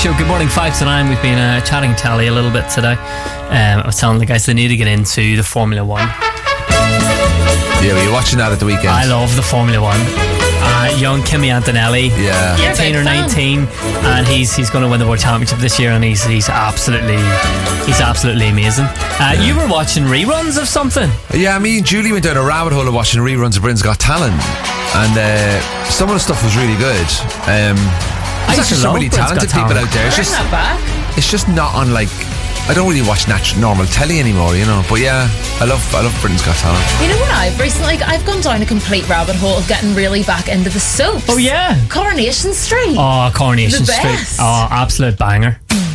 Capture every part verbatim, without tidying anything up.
Show. Good morning, five to nine. We've been uh, chatting telly a little bit today. Um, I was telling the guys they need to get into the Formula One. Yeah, were you watching that at the weekend? I love the Formula One. Uh, young Kimi Antonelli, yeah, eighteen or nineteen, and he's he's going to win the World Championship this year, and he's he's absolutely he's absolutely amazing. Uh, yeah. You were watching reruns of something? Yeah, me and Julie went down a rabbit hole of watching reruns of Britain's Got Talent, and uh, some of the stuff was really good. Um, there's actually some really talented people out there. It's just, it's just not on like. I don't really watch natural, normal telly anymore, you know. But yeah, I love I love Britain's Got Talent. You know what I've recently... Like, I've gone down a complete rabbit hole of getting really back into the soaps. Oh, yeah. Coronation Street. Oh, Coronation the Street. Best. Oh, absolute banger.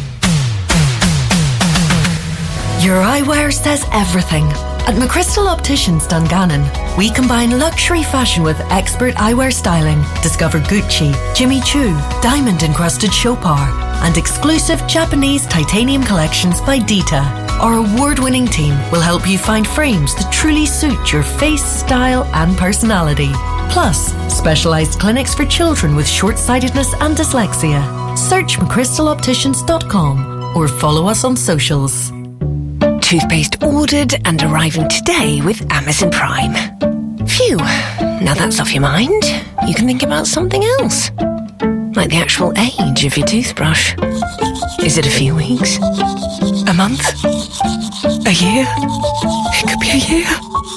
Your eyewear says everything. At McChrystal Opticians Dungannon, we combine luxury fashion with expert eyewear styling. Discover Gucci, Jimmy Choo, diamond-encrusted Chopard, and exclusive Japanese titanium collections by Dita. Our award-winning team will help you find frames that truly suit your face, style, and personality. Plus, specialised clinics for children with short-sightedness and dyslexia. Search mccrystal opticians dot com or follow us on socials. Toothpaste ordered and arriving today with Amazon Prime. Phew, now that's off your mind. You can think about something else. Like the actual age of your toothbrush. Is it a few weeks? A month? A year? It could be a year.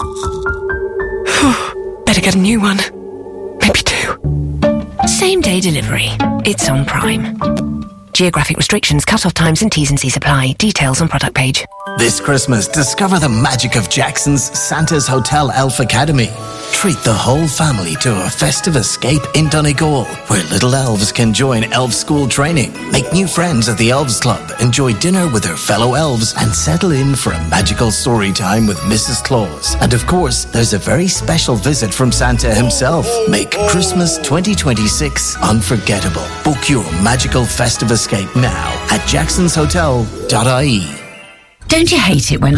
Better get a new one. Maybe two. Same day delivery. It's on Prime. Geographic restrictions, cut-off times and T's and C's apply. Details on product page. This Christmas, discover the magic of Jackson's Santa's Hotel Elf Academy. Treat the whole family to a festive escape in Donegal, where little elves can join elf school training, make new friends at the Elves Club, enjoy dinner with their fellow elves, and settle in for a magical story time with Missus Claus. And of course, there's a very special visit from Santa himself. Make Christmas twenty twenty-six unforgettable. Book your magical festive escape now at jacksons hotel dot I E. Don't you hate it when...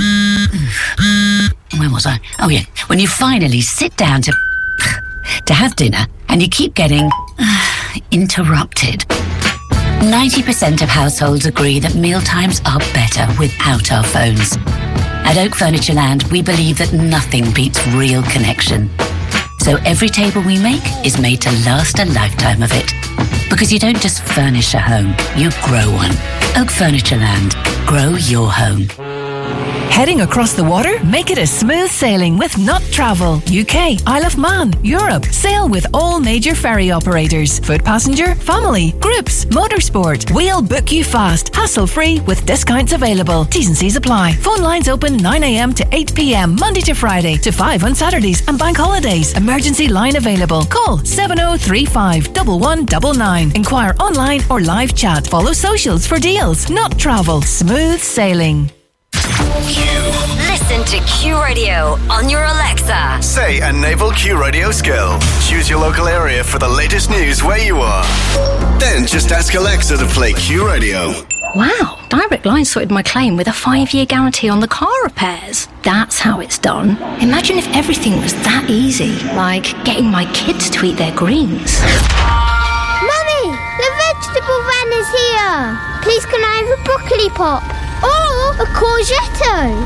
Where was I? Oh, yeah. When you finally sit down to... to have dinner and you keep getting... interrupted. ninety percent of households agree that mealtimes are better without our phones. At Oak Furniture Land, we believe that nothing beats real connection. So every table we make is made to last a lifetime of it. Because you don't just furnish a home, you grow one. Oak Furniture Land. Grow your home. Heading across the water? Make it a smooth sailing with Not Travel. U K, Isle of Man, Europe. Sail with all major ferry operators. Foot passenger, family, groups, motorsport. We'll book you fast, hassle-free with discounts available. T's and C's apply. Phone lines open nine a.m. to eight p.m. Monday to Friday to five on Saturdays and bank holidays. Emergency line available. Call seven oh three five, one one nine nine. Inquire online or live chat. Follow socials for deals. Not Travel. Smooth sailing. Q. Listen to Q Radio on your Alexa. Say a naval Q Radio skill. Choose your local area for the latest news where you are. Then just ask Alexa to play Q Radio. Wow, Direct Line sorted my claim with a five-year guarantee on the car repairs. That's how it's done. Imagine if everything was that easy, like getting my kids to eat their greens. Mummy, the vegetable van is here. Please can I have a broccoli pop? Or a courgette,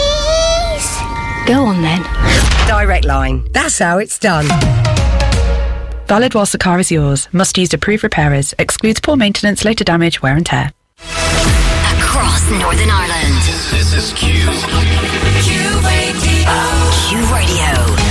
please? Go on then. Direct Line. That's how it's done. Valid whilst the car is yours. Must use approved repairers. Excludes poor maintenance, later damage, wear and tear. Across Northern Ireland. This is Q. Q Radio. Q Radio.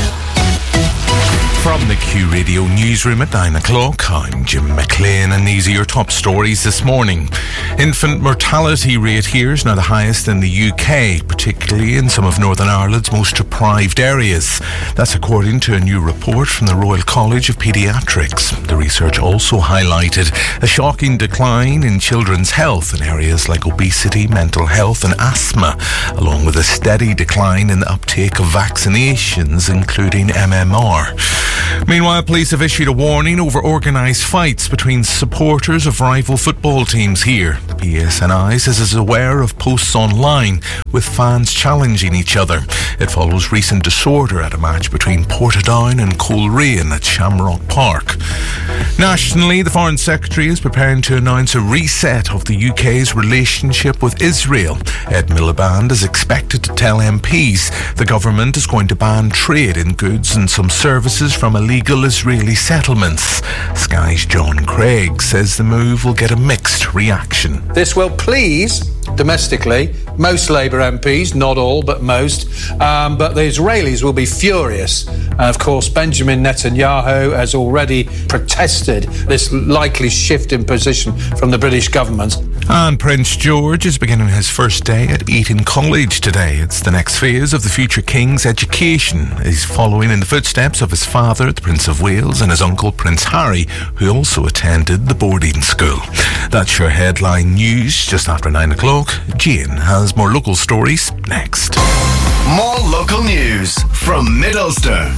From the Q Radio newsroom at nine o'clock, I'm Jim McLean, and these are your top stories this morning. Infant mortality rate here is now the highest in the U K, particularly in some of Northern Ireland's most deprived areas. That's according to a new report from the Royal College of Paediatrics. The research also highlighted a shocking decline in children's health in areas like obesity, mental health and asthma, along with a steady decline in the uptake of vaccinations, including M M R. Meanwhile, police have issued a warning over organised fights between supporters of rival football teams here. The P S N I says it's aware of posts online with fans challenging each other. It follows recent disorder at a match between Portadown and Coleraine at Shamrock Park. Nationally, the Foreign Secretary is preparing to announce a reset of the U K's relationship with Israel. Ed Miliband is expected to tell M Ps the government is going to ban trade in goods and some services from illegal Israeli settlements. Sky's John Craig says the move will get a mixed reaction. This will please, domestically, most Labour M Ps, not all, but most, um, but the Israelis will be furious. And of course, Benjamin Netanyahu has already protested this likely shift in position from the British government. And Prince George is beginning his first day at Eton College today. It's the next phase of the future King's education. He's following in the footsteps of his father, the Prince of Wales, and his uncle, Prince Harry, who also attended the boarding school. That's your headline news just after nine o'clock. Jane has more local stories next. More local news from Mid-Ulster.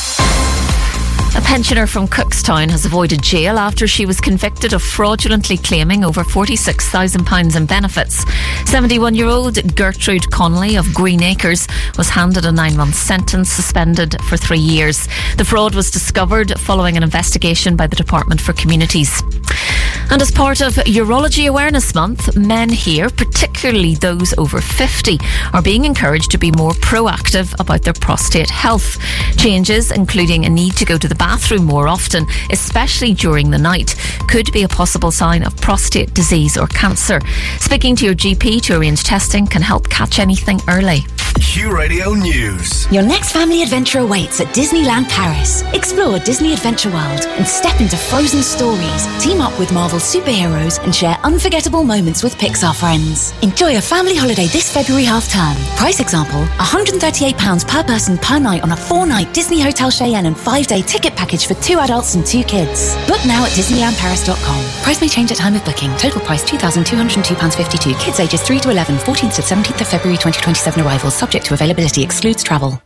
A pensioner from Cookstown has avoided jail after she was convicted of fraudulently claiming over forty-six thousand pounds in benefits. seventy-one-year-old Gertrude Connolly of Green Acres was handed a nine-month sentence, suspended for three years. The fraud was discovered following an investigation by the Department for Communities. And as part of Urology Awareness Month, men here, particularly those over fifty, are being encouraged to be more proactive about their prostate health. Changes, including a need to go to the bathroom more often, especially during the night, could be a possible sign of prostate disease or cancer. Speaking to your G P to arrange testing can help catch anything early. Q Radio News. Your next family adventure awaits at Disneyland Paris. Explore Disney Adventure World and step into frozen stories. Team up with Marvel superheroes and share unforgettable moments with Pixar friends. Enjoy a family holiday this February half-term. Price example, one hundred thirty-eight pounds per person per night on a four-night Disney Hotel Cheyenne and five-day ticket package for two adults and two kids. Book now at disneyland paris dot com. Price may change at time of booking. Total price two thousand two hundred two pounds fifty-two. Kids ages three to eleven, fourteenth to seventeenth of February twenty twenty-seven arrivals. Subject to availability. Excludes travel.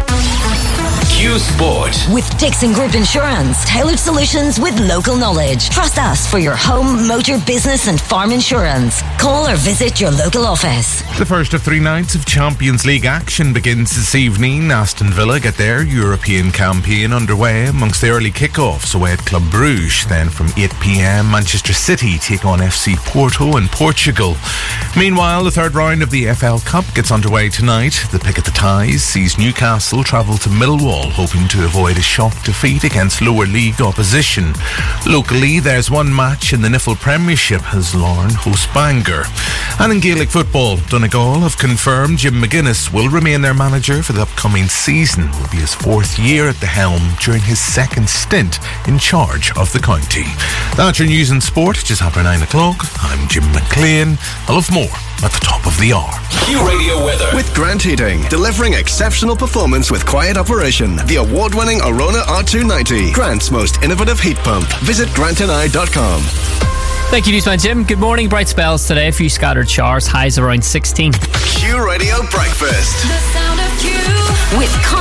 Q Sport. With Dixon Group Insurance, tailored solutions with local knowledge. Trust us for your home, motor, business and farm insurance. Call or visit your local office. The first of three nights of Champions League action begins this evening. Aston Villa get their European campaign underway amongst the early kickoffs away at Club Brugge. Then from eight p.m, Manchester City take on F C Porto in Portugal. Meanwhile, the third round of the F L Cup gets underway tonight. The pick at the ties sees Newcastle travel to Millwall, hoping to avoid a shock defeat against lower league opposition. Locally, there's one match in the Niffle Premiership as Larne host Bangor. And in Gaelic football, Donegal have confirmed Jim McGuinness will remain their manager for the upcoming season. It will be his fourth year at the helm during his second stint in charge of the county. That's your news and sport just after nine o'clock. I'm Jim McLean. I'll have more at the top of the hour. Q Radio weather with Grant Heating, delivering exceptional performance with quiet operation. The award-winning Arona R two ninety, Grant's most innovative heat pump. Visit grant and I dot com. Thank you, Newsman Jim. Good morning. Bright spells today. A few scattered showers. Highs around sixteen. Q Radio breakfast. The sound of Q with